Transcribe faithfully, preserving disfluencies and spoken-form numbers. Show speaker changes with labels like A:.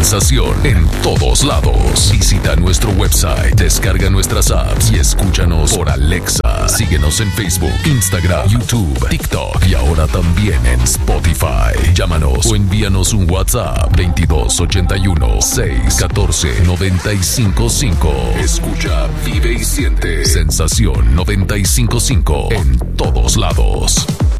A: sensación en todos lados. Visita nuestro website, descarga nuestras apps y escúchanos por Alexa. Síguenos en Facebook, Instagram, YouTube, TikTok y ahora también en Spotify. Llámanos o envíanos un WhatsApp veintidós ochenta y uno, seis catorce, noventa y cinco cinco. Escucha, vive y siente Sensación noventa y cinco punto cinco en todos lados.